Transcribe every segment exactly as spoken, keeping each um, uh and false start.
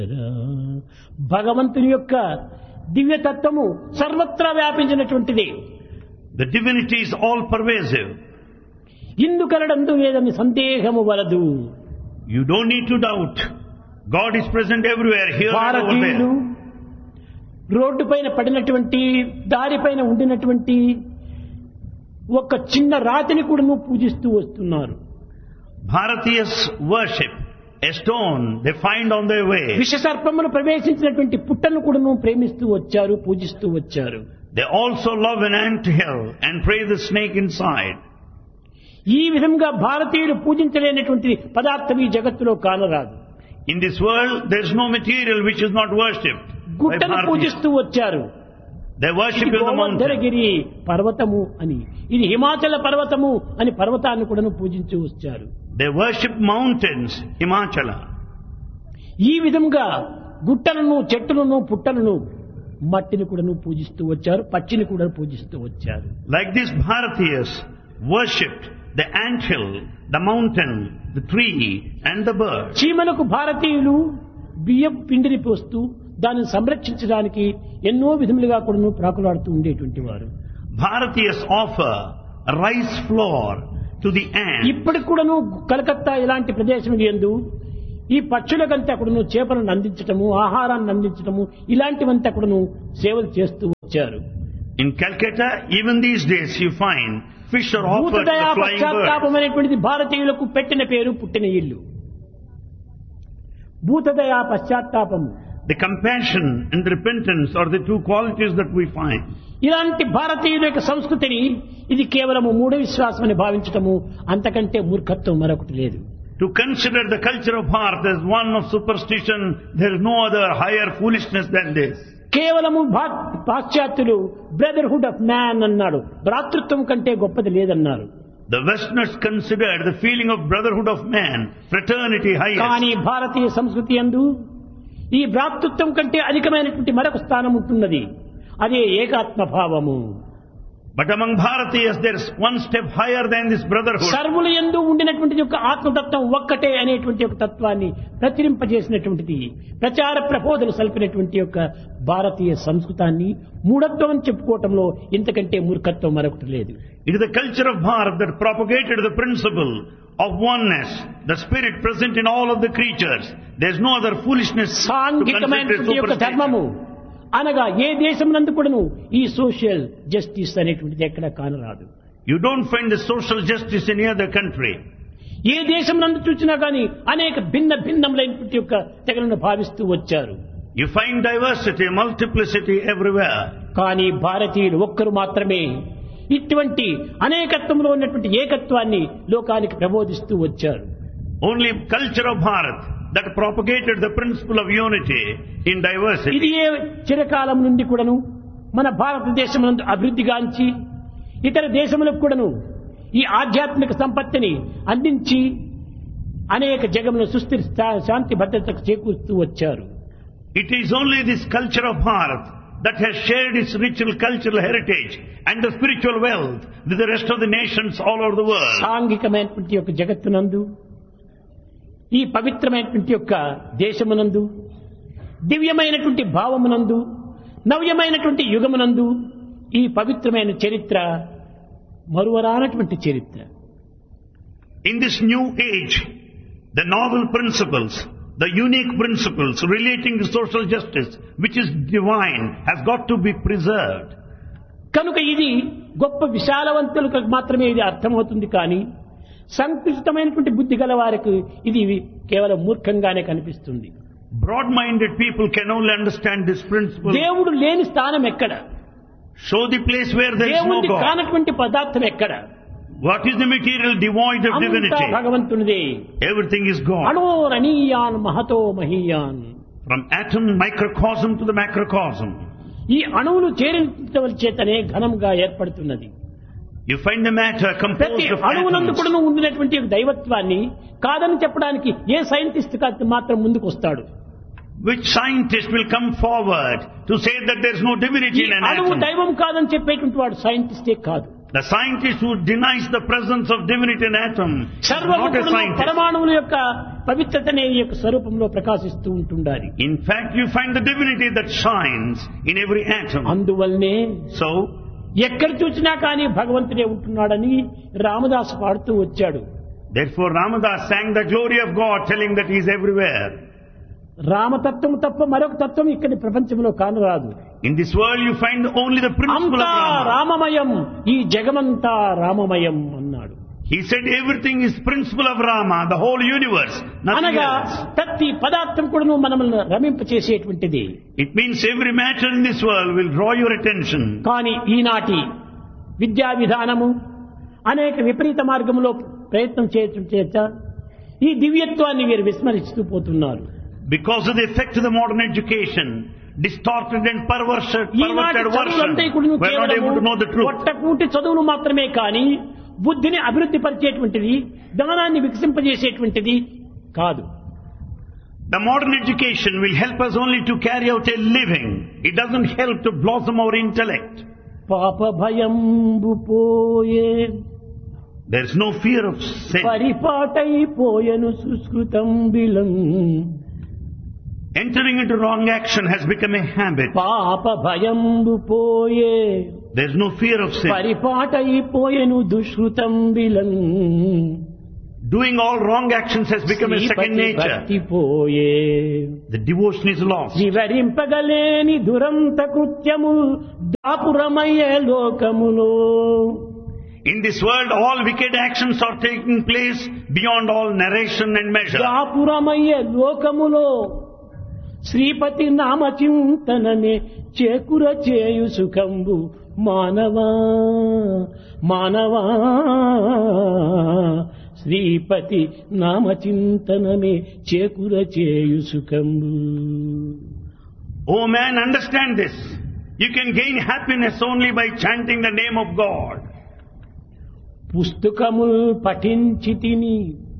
భగవంతుని యొక్క దివ్యతత్వము సర్వత్రా వ్యాపించినటువంటిది. The divinity is all pervasive. ఇందుకలడందు ఏదని సందేహము వలదు. You don't need to doubt. God is present everywhere, here and over భారతీయులు there. రోడ్డు పైన పడినటువంటి దారి పైన ఉండినటువంటి ఒక చిన్న రాతిని కూడా పూజిస్తూ వస్తున్నారు. Bharatiyas worship a stone they find on their way. విషసర్పమును ప్రవేశించినటువంటి పుట్టను కూడా ప్రేమిస్తూ వచ్చారు, పూజిస్తూ వచ్చారు. They also love an ant hill and pray the snake inside. ఈ విధంగా భారతీయులు పూజించలేనటువంటి పదార్థం ఈ జగత్తులో కానరాదు. In this world there is no material which is not worshipped by గుట్టను Bharatiyas. పూజిస్తూ వచ్చారు. They worship ఇది in the mountain. గోవర్ధనగిరి పర్వతము అని, ఇది హిమాచల పర్వతము అని పర్వతాన్ని కూడా పూజించి వచ్చారు. They worship mountains, Himachala. ఈ విధంగా గుట్టలను, చెట్టులను, పుట్టలను, మట్టిని కూడా పూజిస్తూ వచ్చారు, పచ్చిని కూడా పూజిస్తూ వచ్చారు. Like this, Bharatiyas worshipped the anthill, the mountain, the tree and the bird. చీమలకు భారతీయులు బియ్యం పిండిని పోస్తూ దానిని సంరక్షించడానికి ఎన్నో విధములుగా కూడా ప్రాకులాడుతూ ఉండేటువంటి వారు. Bharatiyas offer rice flour to the ant. ఇప్పటికి కూడాను కలకత్తా ఇలాంటి ప్రదేశం యందు ఈ పక్షులకంతా కూడాను చేపలను అందించటము, ఆహారాన్ని అందించటము, ఇలాంటివంతా కూడాను సేవలు చేస్తూ వచ్చారు. In Calcutta, even these days you find fish are offered to భూతదయా the flying birds. పశ్చాత్తాపం అనేటువంటిది భారతీయులకు పెట్టిన పేరు, పుట్టిన ఇల్లు. భూతదయా పశ్చాత్తాపము, The compassion and the repentance are the two qualities that we find. ఇలాంటి భారతీయుల యొక్క సంస్కృతిని ఇది కేవలము మూఢ విశ్వాసం అని భావించటము అంతకంటే మూర్ఖత్వం మరొకటి లేదు. To consider the culture of Bharat as one of superstition, there is no other higher foolishness than this. కేవలము పాశ్చాత్యులు బ్రదర్హుడ్ ఆఫ్ మ్యాన్ అన్నాడు, భ్రాతృత్వం కంటే గొప్పది లేదన్నారు. The Westerners considered the feeling of brotherhood of man, fraternity highest. కానీ భారతీయ సంస్కృతి యందు ఈ భ్రాతృత్వం కంటే అధికమైనటువంటి మరొక స్థానం ఉంటున్నది, అదే ఏకాత్మ భావము. But among Bharatiyas there is one step higher than this brotherhood. సర్వుల యందు ఉండినటువంటి యొక్క ఆత్మతత్వం ఒక్కటే అనేటువంటి ఒక తత్వాన్ని ప్రచురింపజేసినటువంటిది, ప్రచార ప్రబోధనలు సల్పినటువంటి యొక్క భారతీయ సంస్కృతాన్ని మూఢత్వం అని చెప్పుకోవటంలో ఇంతకంటే మూర్ఖత్వం మరొకటి లేదు. It is the culture of Bharat that propagated the principle of oneness, the spirit present in all of the creatures. There is no other foolishness to consider సాంఘికమైనటువంటి యొక్క ధర్మము superstition. అనగా ఏ దేశం నందు కూడాను ఈ సోషల్ జస్టిస్ అనేటువంటిది ఎక్కడ కానరాదు. You don't find the social justice in any other country. ఏ దేశం నందు చూసినా గానీ అనేక భిన్న భిన్నములైనటువంటి యొక్క తెగలను భావిస్తూ వచ్చారు. You find diversity, multiplicity everywhere. కానీ భారతీయులు ఒక్కరు మాత్రమే ఇటువంటి అనేకత్వంలో ఉన్నటువంటి ఏకత్వాన్ని లోకానికి ప్రబోధిస్తూ వచ్చారు. Only culture of Bharat that propagated the principle of unity in diversity. ఇది ఏ చిరకాలం నుండి కూడాను మన భారతదేశం నందు అభివృద్ధిగాంచి ఇతర దేశములకు కూడాను ఈ ఆధ్యాత్మిక సంపత్తిని అందించి అనేక జగమును సుస్థిర శాంతి భద్రతకు చేకూరుస్తూ వచ్చారు. It is only this culture of Bharat that has shared its ritual cultural heritage and the spiritual wealth with the rest of the nations all over the world. సాంఘికమైనటువంటి యొక్క జగత్తునందు, ఈ పవిత్రమైనటువంటి యొక్క దేశమునందు, దివ్యమైనటువంటి భావమునందు, నవ్యమైనటువంటి యుగమునందు ఈ పవిత్రమైన చరిత్ర మరువరానటువంటి చరిత్ర. In this new age, the novel principles, the unique principles relating to social justice, which is divine, has got to be preserved. కనుక ఇది గొప్ప విశాలవంతులకు మాత్రమే ఇది అర్థమవుతుంది, కానీ సంకుచితమైనటువంటి బుద్ధి గల వారికి ఇది కేవలం మూర్ఖంగానే కనిపిస్తుంది. Broad-minded people can only understand this principle. దేవుడు లేని స్థానం ఎక్కడ? Show the place where there is no దేవుడి God. కానటువంటి పదార్థం ఎక్కడ? What is the material devoid of అంతా divinity? భగవంతునిదే. Everything is God. అణోరణీయాన్ Mahato మహీయాన్. From atom, microcosm to the macrocosm. ఈ అణువులు చేరించవల చేతనే ఘనంగా ఏర్పడుతున్నది. You find the matter ప్రతి composed of అణువునందు atoms. కూడా ఉండినటువంటి దైవత్వాన్ని కాదని చెప్పడానికి ఏ సైంటిస్ట్ మాత్రం ముందుకు వస్తాడు? Which scientist will come forward to say that there is no divinity ఈ in an అణువు atom? దైవం కాదని చెప్పేటువంటి వాడు సైంటిస్టే కాదు. The scientist who denies the presence of divinity in atom is సర్వము not a కూడా scientist. పరమాణువుల యొక్క పవిత్రతనే ఈ యొక్క స్వరూపంలో ప్రకాశిస్తూ ఉంటుండాలి. In fact, you find the divinity that shines in every atom. అందువల్లనే So, ఎక్కడ చూసినా కానీ భగవంతుడే ఉంటున్నాడని రామదాసు పాడుతూ వచ్చాడు. therefore Ramadas sang the glory of God, telling that He is everywhere. రామతత్వం తప్ప మరొక తత్వం ఇక్కడ ప్రపంచంలో కానరాదు. In this world you find only the principle అంతా of Rama. రామమయం, ఈ జగమంతా రామమయం అన్నాడు. He said everything is principle of Rama, the whole universe, nothing అనగా else. ప్రతి పదార్థం కూడా మనల్ని రమింపచేసేటువంటిది. It means every matter in this world will draw your attention. కానీ ఈనాటి విద్యా విధానము అనేక విపరీత మార్గంలో ప్రయత్నం చేయటం చేత ఈ దివ్యత్వాన్ని వీరు విస్మరిస్తూ పోతున్నారు. Because of the effect of the modern education, distorted and perverted, ఈనాటి perverted చదువులంతా version, కూడా we are not able to know the truth. పొట్టకూటి చదువులు మాత్రమే కానీ బుద్ధిని అభివృద్ధి పరిచేటువంటిది, జ్ఞానాన్ని వికసింపజేసేటువంటిది కాదు. The modern education will help us only to carry out a living. It doesn't help to blossom our intellect. పాప భయంబు పోయే There is no fear of sin. పరిపాటైపోయెను సుస్కృతం బిలం. Entering into wrong action has become a habit. పాప భయంబు పోయే There is no fear of sin. పరిపాటైపోయెను దుష్కృతం బిలం. Doing all wrong actions has become a second nature. భక్తిపోయే The devotion is lost. వివరింపగలేని దురంత కృత్యము దాపురమయ్యే లోకములో. In this world, all wicked actions are taking place beyond all narration and measure. దాపురమయ్యే లోకములో శ్రీపతి నామ చింతనమే చేకుర చేయు సుఖంబు మానవా మానవా. శ్రీపతి నామ చింతనమే చేకుర చేయు సుఖంబు. Oh man, understand this. You can gain happiness only by chanting the name of God. పుస్తకముల్ పఠించి తిని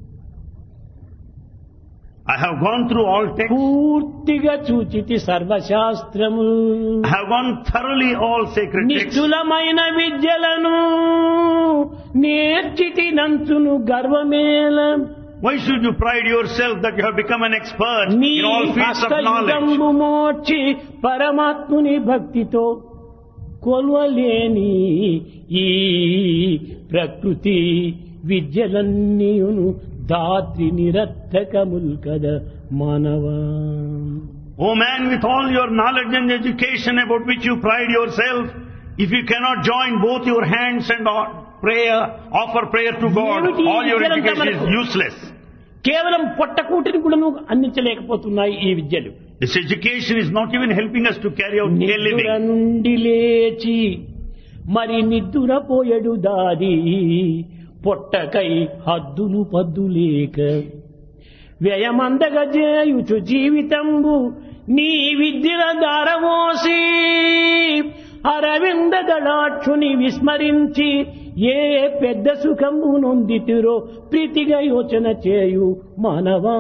I have gone through all texts. పూర్తిగా చూచితి సర్వశాస్త్రము. I have gone thoroughly all sacred texts. నిష్ఠులమైన విద్యలను నేర్చితి నంచును గర్వమేల. Why should you pride yourself that you have become an expert నీ in all fields of knowledge? హస్తయుగంబు మోర్చి పరమాత్ముని భక్తితో కొల్వలేని ఈ ప్రకృతి విద్యలన్నీయును దాత్రి నిరర్థకముల్ కద మానవా. Oh man, with all your knowledge and education about which you pride yourself, if you cannot join both your hands and prayer, offer prayer to God, ఏమిటి all your విద్యలంతా education is మనకు? useless. కేవలం పొట్టకూటిని కూడా అందించలేకపోతున్నాయి ఈ విద్యలు. This education is not even helping us to carry out a నిద్ర living. నుండి లేచి మరి నిద్దురపోయడు దారి పొట్టకై హద్దులు పద్దులేక వ్యయమందగా చేయుచు జీవితంబు నీ విద్యల దారవోసి అరవింద దళాక్షుని విస్మరించి ఏ పెద్ద సుఖము నొందితిరో ప్రీతిగా యోచన చేయు మానవా.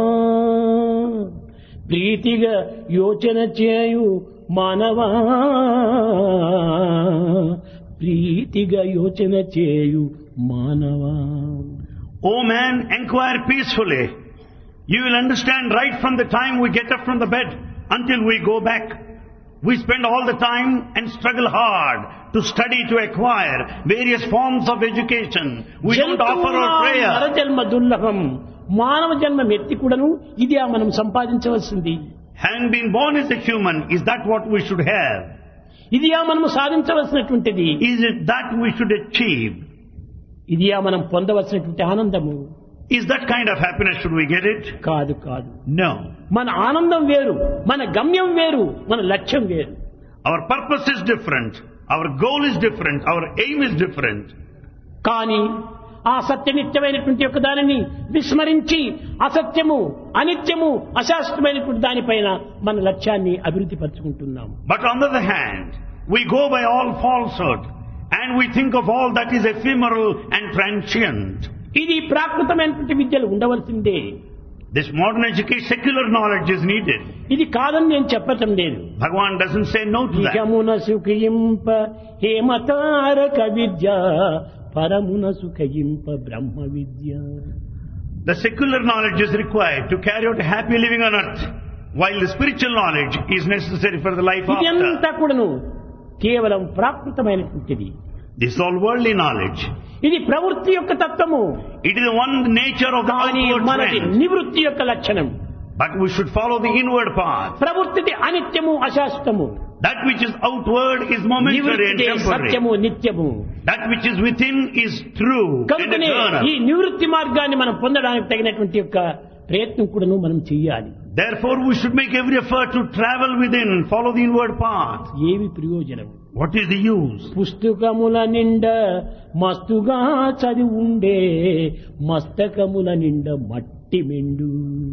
ప్రీతిగా యోచన చేయు మానవా. ప్రీతిగా యోచన చేయు మానవా. Oh man, inquire peacefully. You will understand right from the time we get up from the bed until we go back. We spend all the time and struggle hard to study, to acquire various forms of education. We don't offer our prayer. నరజన్మ దుర్లభం. మానవ జన్మ ఎత్తి కూడాను ఇది మనం సంపాదించవలసింది. Having been born as a human, is that what we should have? ఇది మనం సాధించవలసినటువంటిది. Is it that we should achieve? ఇది మనం పొందవలసినటువంటి ఆనందము. Is that kind of happiness, should we get it? కాదు కాదు. No. మన ఆనందం వేరు, మన గమ్యం వేరు, మన లక్ష్యం వేరు. Our purpose is different. Our goal is different. Our aim is different. కానీ ఆ సత్యనిత్యమైనటువంటి యొక్క దానిని విస్మరించి అసత్యము, అనిత్యము, అశాశ్వతమైనటువంటి దానిపైన మన లక్ష్యాన్ని అభివృద్ధి పరుచుకుంటున్నాం. But on the other hand, we go by all falsehood and we think of all that is ephemeral and transient. ఇది ప్రాకృతమైనటువంటి విద్యలు ఉండవలసిందే. This modern education, secular knowledge is needed. ఇది కాదని నేను చెప్పటం లేదు. Bhagavan doesn't say no to that. ఇహమున సుఖయింప హేమతారక Vidya పరమున సుఖయింప Brahma Vidya. The secular knowledge is required to carry out a happy living on earth, while the spiritual knowledge is necessary for the life after. ఇదంతా కూడాను కేవలం ప్రాకృతమైనటువంటిది. This is all worldly knowledge. ఇది ప్రవృత్తి యొక్క తత్వము. It is the one nature of the కానీ outward మనది trend. నివృత్తి యొక్క లక్షణం. But we should follow the inward path. ప్రవృత్తి అనిత్యము అశాశ్వతము. That which is outward is momentary and నివృత్తి temporary. సత్యము నిత్యము. That which is within is true and కనుకనే eternal. ఈ నివృత్తి మార్గాన్ని మనం పొందడానికి తగినటువంటి యొక్క ప్రయత్నం కూడాను మనం చెయ్యాలి. Therefore we should make every effort to travel within, follow the inward path. ఏమి ప్రయోజనం? What is the use? పుస్తకముల నిండ మస్తుగా చదివి ఉండే మస్తకముల నిండ మట్టి మెండు.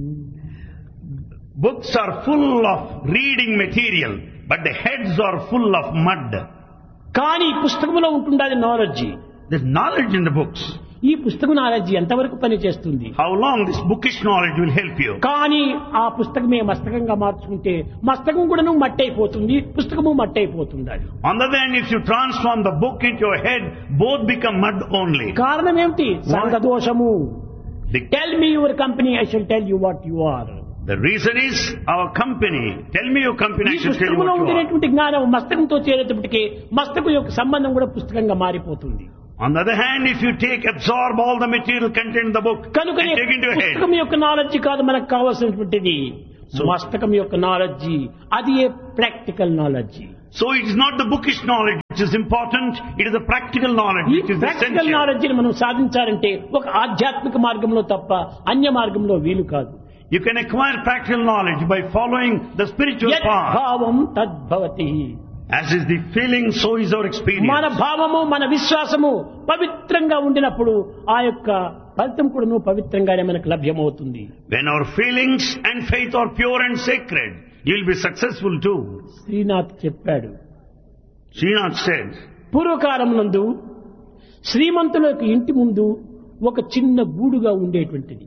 Books are full of reading material, but the heads are full of mud. కానీ పుస్తకములో ఉంటుండాలి knowledge. There's knowledge in the books. ఈ పుస్తక నాలెడ్జ్ ఎంతవరకు పనిచేస్తుంది? How long this bookish knowledge will help you? కానీ ఆ పుస్తకమే మస్తకంగా మార్చుకుంటే మస్తకం కూడాను మట్టి అయిపోతుంది, పుస్తకము మట్టి అయిపోతుంది. On the other hand, if you transform the book into your head, both become mud only. కారణం ఏమిటి? సంఘదోషము. The, tell me your company, I shall tell you what you are. the reason is our company. Tell me your company, ఈ I should tell you పుస్తకంలో what you are. ఉండేటువంటి జ్ఞానం మస్తకంతో చేరేటప్పటికీ మస్తకం యొక్క సంబంధం కూడా పుస్తకంగా మారిపోతుంది. On the other hand, if you take, absorb all the material content in the book and కనుకనే take into your head, పుస్తకం యొక్క నాలెడ్జ్ కాదు మనకు కావాల్సినటువంటిది, మస్తకం యొక్క నాలెడ్జ్. అది a practical knowledge. so it is not the bookish knowledge which is important, it is the practical knowledge ఈ which is practical essential. Knowledge ని మనం సాధించాలంటే ఒక ఆధ్యాత్మిక మార్గంలో తప్ప అన్య మార్గంలో వీలు కాదు. You can acquire practical knowledge by following the spiritual యత్ path. భావం తద్భవతి. As is the feeling, so is our experience. మన భావము మన విశ్వాసము పవిత్రంగా ఉండినప్పుడు ఆ యొక్క ఫలితం కూడా పవిత్రంగానే మనకు లభ్యమవుతుంది. When our feelings and faith are pure and sacred, you will be successful too. Srinath చెప్పాడు. Srinath said, పూర్వకాలం నందు శ్రీమంతుల యొక్క ఇంటి ముందు ఒక చిన్న గూడుగా ఉండేటువంటిది.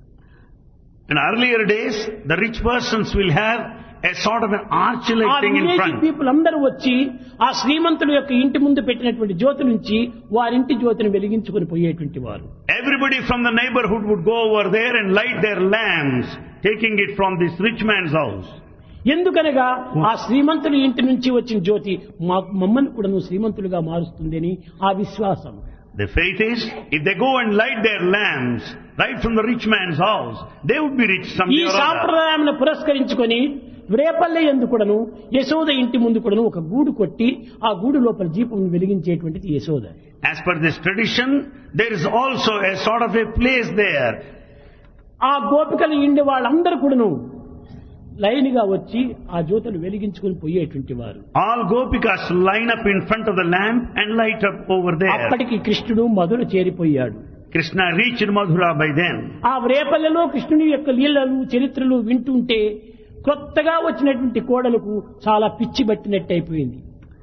in earlier days, the rich persons will have a sort of an arch-like ఆ thing in village front. People అందరూ వచ్చి ఆ శ్రీమంతుల యొక్క ఇంటి ముందు పెట్టినటువంటి జ్యోతి నుంచి వారింటి జ్యోతిని వెలిగించుకొని పోయేటువంటి వారు. Everybody from the neighborhood would go over there and light their lamps, taking it from this rich man's house. ఎందుకనగా ఆ శ్రీమంతుల ఇంటి నుంచి వచ్చిన జ్యోతి మా మమ్మల్ని కూడా నువ్వు శ్రీమంతులుగా మారుస్తుందని ఆ విశ్వాసం. The faith is, if they go and light their lamps right from the rich man's house, they would be rich ఈ someday or other. సాంప్రదాయాన్ని పురస్కరించుకొని రేపల్లె ఎందు కూడాను యశోద ఇంటి ముందు కూడాను ఒక గూడు కొట్టి ఆ గూడు లోపల దీపం వెలిగించేటువంటిది Yashoda. As per this tradition, there is also a sort of a place there. ఆ గోపికలు ఇండి వాళ్ళందరూ కూడాను లైన్ గా వచ్చి ఆ జ్యోతులు వెలిగించుకొని పోయేటువంటి వారు. All gopikas line up in front of the lamp and light up over there. అప్పటికి కృష్ణుడు మధుర చేరిపోయాడు. Krishna reached Madhura by then. ఆ రేపల్లెలో కృష్ణుని యొక్క లీలలు చరిత్రలు వింటుంటే కొత్తగా వచ్చినటువంటి కోడలకు చాలా పిచ్చి పట్టినట్టు అయిపోయింది.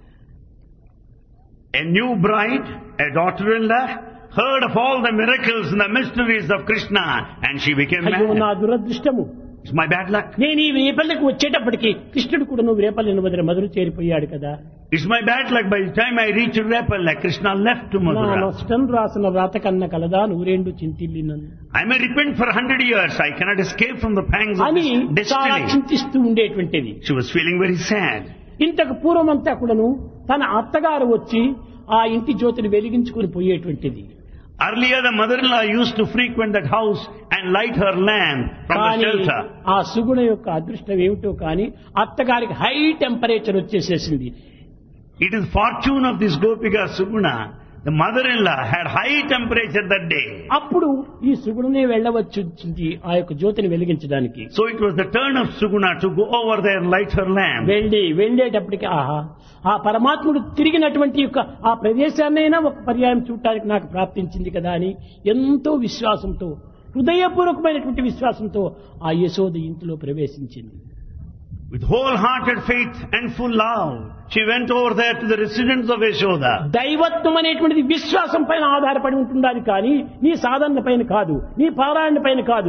A new bride, a daughter-in-law, heard of all the miracles and the mysteries of Krishna, and she became అయ్యో నా mad. దురదృష్టము, It's my bad luck. నేను ఈ రేపల్లెకు వచ్చేటప్పటికి కృష్ణుడు కూడా నువ్వు రేపల్లెను వదిలి మధుర చేరిపోయాడు కదా. It's my bad luck. By the time I reached Repalla, Krishna left to నా Madhura. నష్టం రాసిన రాత కన్న కలదా నూరేండు చింతిల్లినను I may repent for a hundred years. I cannot escape from the pangs of అని this చాలా destiny. చింతిస్తూ ఉండేటువంటిది. She was feeling very sad. ఇంతకు పూర్వమంతా కూడాను తన అత్తగారు వచ్చి ఆ ఇంటి జ్యోతిని వెలిగించుకొని పోయేటువంటిది. Earlier, the mother-in-law used to frequent that house and light her lamp from the కానీ shelter. ఆ సుగుణ యొక్క అదృష్టం ఏమిటో కానీ అత్తగారికి high temperature వచ్చేసేసింది. It is fortune of this Gopika Suguna. The mother-in-law had high temperature that day. అప్పుడు ఈ సుగుణనే వెళ్ళవచ్చు ఆ యొక్క జ్యోతిని వెలిగించడానికి. So it was the turn of Suguna to go over there and light her lamp. వెళ్ళి వెళ్ళేటప్పటికి ఆహా ఆ పరమాత్ముడు తిరిగినటువంటి యొక్క ఆ ప్రదేశాన్నైనా ఒక పర్యాయం చూడటానికి నాకు ప్రాప్తించింది కదా అని ఎంతో విశ్వాసంతో హృదయపూర్వకమైనటువంటి విశ్వాసంతో ఆ యశోద ఇంటిలో ప్రవేశించింది. With wholehearted faith and full love, she went over there to the residence of Yashoda. దైవత్వం అనేటువంటిది విశ్వాసం పైన ఆధారపడి ఉంటుండాలి కానీ నీ సాధన పైన కాదు, నీ పారాయణ పైన కాదు.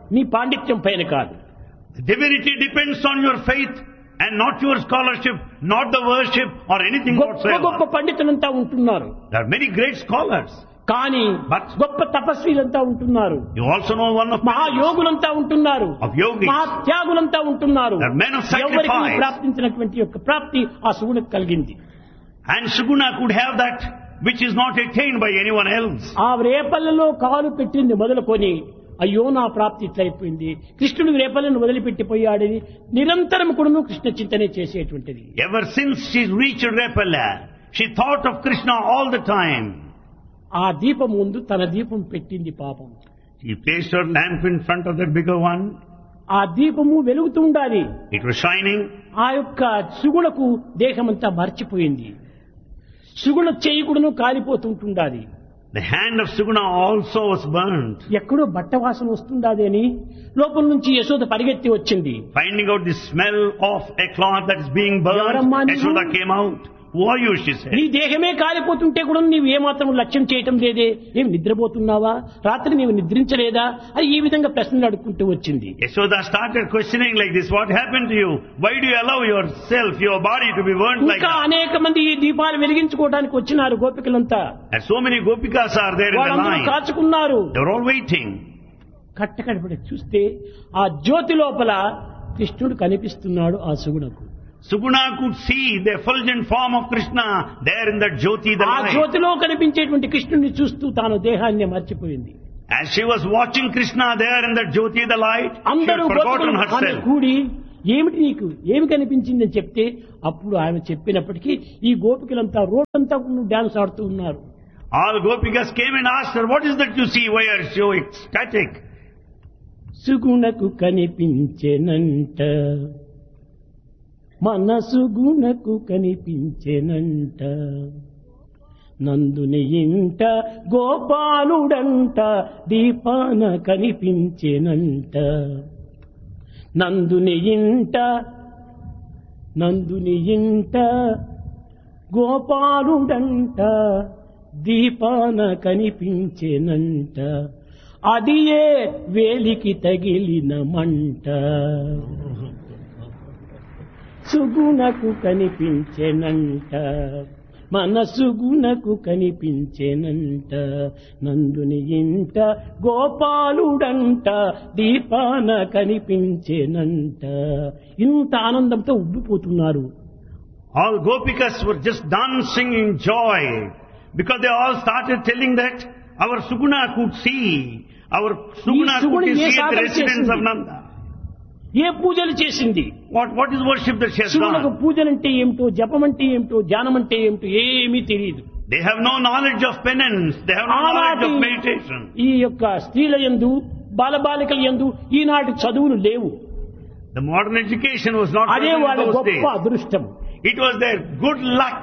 నీ పాండిత్యం పైన కాదు. Divinity depends on your faith and not your scholarship, not the worship or anything గొప్ప గొప్ప whatsoever. పండితులంతా ఉంటున్నారు, There are many great scholars. కానీ But- గొప్ప తపస్వీలంతా ఉంటున్నారు, You also know one of మహాయోగులంతా ఉంటున్నారు, of yogis. మహాత్యాగులంతా ఉంటున్నారు. They are men of ఎవరికి sacrifice. ప్రాప్తించినటువంటి యొక్క ప్రాప్తి ఆ శివునికి కలిగింది. And Suguna could have that which is not attained by anyone else. ఆ రేపల్లలో కాలు పెట్టింది మొదలుకొని అయ్యో నా ప్రాప్తి ఇట్లయిపోయింది, కృష్ణుడు రేపలను వదిలిపెట్టిపోయాడని నిరంతరం కూడా కృష్ణ చింతనే చేసేటువంటిది. Ever since she reached Repala, she thought of Krishna all the time. ఆ దీపం ముందు తన దీపం పెట్టింది పాపం. She placed her lamp in front of that bigger one. ఆ దీపము వెలుగుతూ ఉండాలి. It was shining. ఆ యొక్క సుగుణకు దేహమంతా మర్చిపోయింది. సుగుణ చేయకుడును కాలిపోతుంటుండాలి. The hand of Suguna also was burnt. ఎక్కడో బట్ట వాసన వస్తుండాది అని లోపల నుంచి యశోద పరిగెత్తి వచ్చింది. Finding out the smell of a cloth that is being burned, Yavaramma neevu? Yashoda came out. Who are you, she said. నీ దేహమే కాలిపోతుంటే కూడా నీవు ఏమాత్రం లక్ష్యం చేయటం లేదే, ఏం నిద్రపోతున్నావా, రాత్రి నీవు నిద్రించలేదా అని ఈ విధంగా ప్రశ్నలు అడుక్కుంటూ వచ్చింది. Yashoda started questioning like this. What happened to you? Why do you allow yourself, your body to be burnt like ఇంకా that? అనేక మంది ఈ దీపాలు వెలిగించుకోవడానికి వచ్చినారు గోపికలంతా. And so many gopikas are there in the వాళ్ళందరూ line. కాచుకున్నారు. They were all waiting. కట్టకడపడి చూస్తే ఆ జ్యోతి లోపల కృష్ణుడు కనిపిస్తున్నాడు ఆ సుగుణకు. Suguna could see the effulgent form of Krishna there in that Jyoti, the ఆ light. జ్యోతిలో కనిపించేటువంటి కృష్ణుడిని చూస్తూ తాను దేహాన్ని మర్చిపోయింది. As she was watching Krishna there in that Jyoti, the light, she had అందరూ forgotten గోపికలు ఆమె herself. కూడి ఏమిటి నీకు ఏమి కనిపించిందని చెప్తే అప్పుడు ఆమె చెప్పినప్పటికీ ఈ గోపికలంతా రోడ్డంతా డాన్స్ ఆడుతూ ఉన్నారు. All gopikas came and asked her, what is that you see? Why are you so ecstatic? సుగుణకు కనిపించెనంట, మనసుగుణకు కనిపించెనంట, నందుని ఇంట గోపాలుడంట దీపాన కనిపించెనంట, నందుని ఇంట నందుని ఇంట గోపాలుడంట దీపాన కనిపించెనంట, అది ఏ వేలికి తగిలిన మంట, సుగుణకు కనిపించెనంట, మనసుగుణకు కనిపించెనంట, నందుని ఇంట గోపాలుడంట దీపాన కనిపించెనంట. ఇంత ఆనందంతో ఉబ్బిపోతున్నారు. All gopikas were just dancing in joy because they all started telling that our Suguna could see, our Suguna Suguna could ye see at the sadhana residence of chesindi. Nanda. ఏ పూజలు చేసింది? What, what is worship that she has శివులకు done? పూజలంటే ఏమిటో, జపం అంటే ఏమిటో, ధ్యానం అంటే ఏమిటో ఏమీ తెలియదు. They have no knowledge of penance. They have no knowledge ఆనాటి of meditation. ఈ యొక్క స్త్రీల యందు బాలబాలికల యందు ఈనాటి చదువులు లేవు. The modern education was not అదే present వాళ్ళ in those గొప్ప days. అదృష్టం. It was their good luck.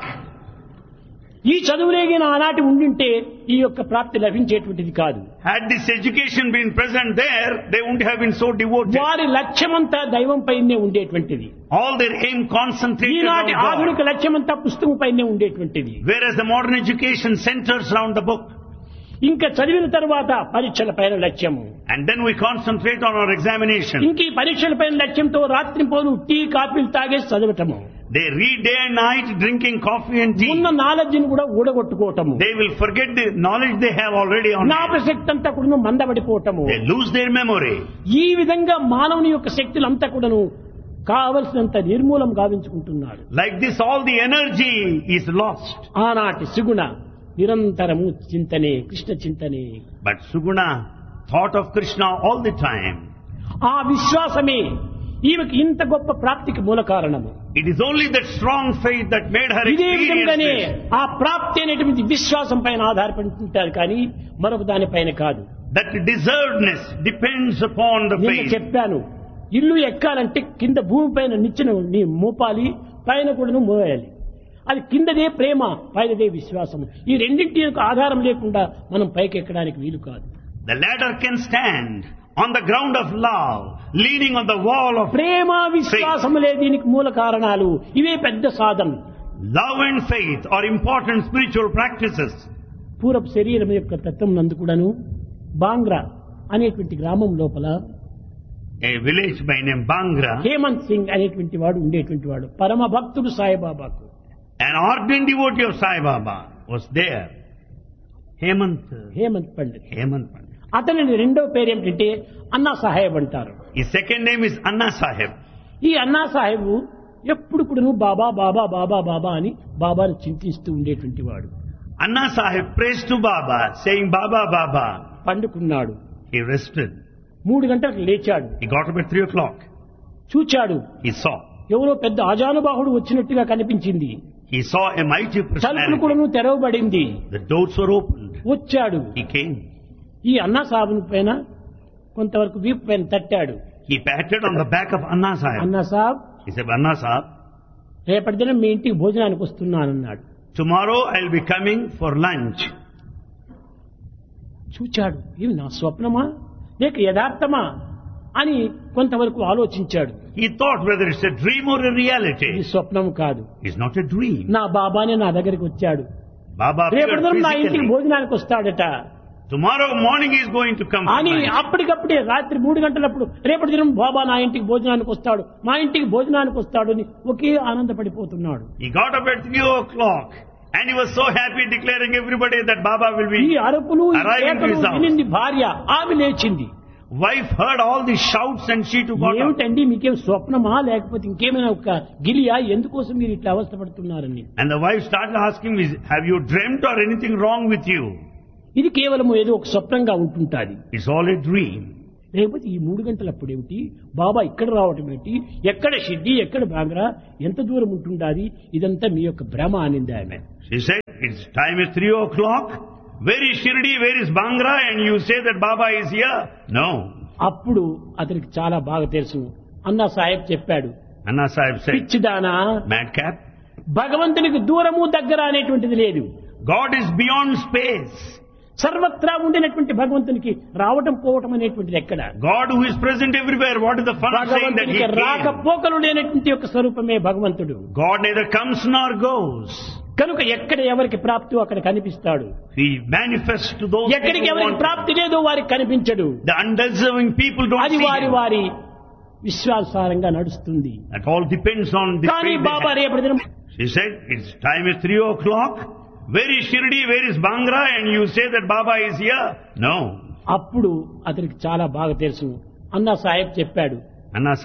ఈ చదువులేగిన ఆనాటి ఉండింటే ఈ యొక్క ప్రాప్తి లభించేటువంటిది కాదు. Had this education been present there, they wouldn't have been so devoted. వారి లక్ష్యమంతా దైవం పైనే ఉండేటువంటిది. All their aim concentrated ఈనాటి on God. ఆధునిక లక్ష్యమంతా పుస్తకం పైనే ఉండేటువంటిది. Whereas the modern education centers around the book. ఇంకా చదివిన తర్వాత పరీక్షల పైన లక్ష్యము, And then we concentrate on our examination. ఇంక ఈ పరీక్షల పైన లక్ష్యంతో రాత్రి పోలు టీ కాఫీలు తాగేసి చదవటము, They read day and night drinking coffee and tea. ఉన్న నాలెడ్జ్ ని కూడా ఊడగొట్టుకోవటము, They will forget the knowledge they have already on hand. జ్ఞాపశక్తి అంతా కూడా మందబడిపోవటము. They lose their memory. ఈ విధంగా మానవుని యొక్క శక్తులంతా కూడాను కావలసినంత నిర్మూలం గావించుకుంటున్నాడు. Like this, all the energy is lost. ఆనాటి సుగుణ నిరంతరము చింతనే, Krishna చింతనే. But Suguna thought of Krishna all the time. ఆ విశ్వాసమే ఈమెకి ఇంత గొప్ప ప్రాప్తికి మూల కారణము. It is only that strong faith that made her ఇదే విధంగానే experience this. ఆ ప్రాప్తి అనేటువంటి విశ్వాసం పైన ఆధారపడి ఉంటారు కానీ మరొక దానిపైన కాదు. That deservedness depends upon the నేను faith. చెప్పాను, ఇల్లు ఎక్కాలంటే కింద భూమి పైన నిచ్చెన నీ మోపాలి, పైన కూడా మోయాలి. అది కిందదే ప్రేమ, పైనదే విశ్వాసం. ఈ రెండింటి యొక్క ఆధారం లేకుండా మనం పైకి ఎక్కడానికి వీలు కాదు. The ladder can stand on the ground of love, leaning on the wall of ప్రేమ విశ్వాసములే దీనికి మూల కారణాలు. ఇవే పెద్ద సాధన. love and faith are important spiritual practices. పూర్వపు శరీరం యొక్క తత్వం నందు కూడాను బాంగ్రా అనేటువంటి గ్రామం లోపల a village by name Bangra. Hemant Singh అనేటువంటి వాడు ఉండేటువంటి వాడు పరమ భక్తుడు సాయిబాబాకు. An ardent devotee of Sai Baba was there. Hemant. Hemant Pandit. Hemant Pandit. అతని రెండో పేరు ఏమిటంటే అన్నా సాహెబ్ అంటారు. His second name is Anna Sahib. ఈ అన్నా సాహెబ్ ఎప్పుడు కూడా బాబా బాబా బాబా బాబా అని బాబాను చింతిస్తూ ఉండేటువంటి వాడు. Anna Sahib prays to Baba, saying Baba, Baba. పండుకున్నాడు. He rested. మూడు గంటలకు లేచాడు. He got up at three o'clock. చూచాడు. He saw. ఎవరో పెద్ద ఆజానుబాహుడు వచ్చినట్టుగా కనిపించింది. He saw a mighty తలుపులు personality. కూడా తెరవబడింది. The doors were opened. వచ్చాడు. He came. ఈ అన్నా సాబుని పైన కొంతవరకు వీపు పైన తట్టాడు. He patted on the back of Anna Sahib. అన్నా సాబ్ He said, Anna Sahib, రేపటి దినం మీ ఇంటికి భోజనానికి వస్తున్నానన్నాడు. tomorrow I'll be coming for lunch. చూచాడు. ఇవి నా స్వప్నమా లేక యథార్థమా అని కొంతవరకు ఆలోచించాడు. He thought whether it's a dream or a ఇది reality. స్వప్నం కాదు. It's not a dream. నా బాబానే నా దగ్గరికి వచ్చాడు. Baba appeared రేపటి దినం నా ఇంటికి physically. భోజనానికి వస్తాడట Tomorrow morning he's going to come for అని lunch. అప్పటికప్పుడే రాత్రి మూడు గంటలప్పుడు రేపటి దినం బాబా నా ఇంటికి భోజనానికి వస్తాడు మా ఇంటికి భోజనానికి వస్తాడు అని ఒకే ఆనందపడిపోతున్నాడు. He got up at three o'clock and he was so happy, declaring everybody that Baba will ఈ be. అరుపులు ఈ Arriving to కేకలు his house. వినింది భార్య. ఆమె లేచింది. Wife heard all these shouts and she too got up. ఏమిటండి మీకేం స్వప్నమా లేకపోతే ఇంకేమైనా ఒక గిలియా ఎందుకోసం మీరు ఇట్లా అవస్థపడుతున్నారని. And the wife started asking me, have you dreamt or anything wrong with you? ఇది కేవలం ఏదో ఒక స్వప్నంగా ఉంటుంటాది. It's all a dream. లేకపోతే ఈ మూడు గంటలప్పుడు ఏమిటి బాబా ఇక్కడ రావటం ఏమిటి ఎక్కడ షిడ్డి ఎక్కడ బాంగ్రా ఎంత దూరం ఉంటుండాది ఇదంతా మీ యొక్క భ్రమ అనింది ఆమె. She said, it's time is three o'clock. Where is Shirdi? Where is Bangra? And you say that Baba is here? No. అప్పుడు అతనికి చాలా బాగా తెలుసు. అన్నా సాహెబ్ చెప్పాడు, Anna Sahib said, పిచ్చిదానా madcap, భగవంతునికి దూరము దగ్గర అనేటువంటిది లేదు. God is beyond space. సర్వత్రా ఉండినటువంటి భగవంతునికి రావటం పోవటం అనేటువంటిది ఎక్కడ. God who is present everywhere. What is the fun of saying that he భగవంతునికి రాకపోకలు came? లేనటువంటి యొక్క స్వరూపమే భగవంతుడు. God neither comes nor goes. కనుక ఎక్కడ ఎవరికి ప్రాప్తి అక్కడ కనిపిస్తాడు. He manifests to those ఎక్కడికి people who ఎవరికి want. ప్రాప్తి లేదో వారికి కనిపించడు. The undeserving people don't అది see వారి him. వారి విశ్వాసారంగా నడుస్తుంది. That all depends on the కానీ faith they బాబా have. రేపటి దినం She said, it's time is three o'clock. Where is Shirdi? Where is Bangra? And you say that Baba is here? No. అప్పుడు అతనికి చాలా బాగా తెలుసు. అన్నా సాహెబ్ చెప్పాడు, Anna